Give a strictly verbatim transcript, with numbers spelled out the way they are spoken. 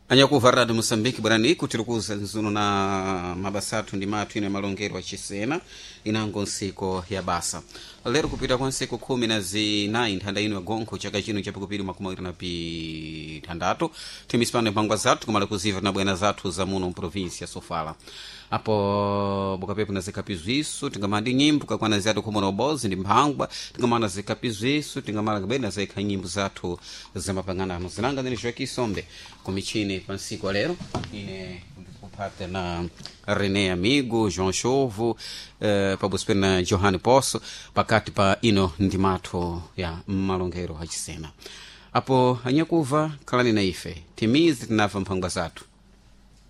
anyakuva radio Moçambique bwanani kutirukuza nzuno na mabasatu ndi matu ino ya malongero a Chisena inango nsiko ya basa lero kupita kwa nsiko kumi na zinayi nthanda ino ya gonko chaka chino chapikupiri makumi awiri na pitandatu timispano mpangwa zathu kumala kuziva na bwana zathu za muno mprovinsi ya Sofala apo bukapepo na zikapizo isu tingamandi nyimbo kakwana zatu kumona ubozi ndi mphangwa tingamana zikapizo isu tingamala kabena zaikha nyimbo zathu za mapanganano zinanga nini Joaquim Sombe kumichini pansiku wa lero ine kupata na René Amigo, João Chovo, uh, pabuspena na Johanny Poço pakati pa ino ndimato ya malongero a Chisena apo anyakuva kalani na ife timizi tinava mphangwa zathu